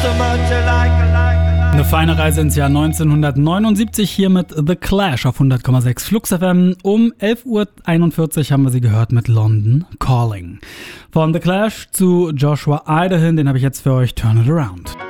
Eine feine Reise ins Jahr 1979 hier mit The Clash auf 100,6 Flux FM. Um 11.41 Uhr haben wir sie gehört mit London Calling. Von The Clash zu Joshua Idaho, den habe ich jetzt für euch, Turn It Around.